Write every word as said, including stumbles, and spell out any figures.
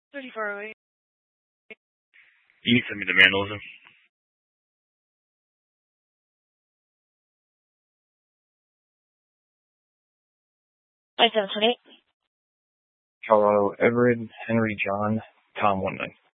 thirty-four oh eight. You can send me the vandalism. five seven twenty-eight. Colorado, Everett, Henry, John, Tom one nine.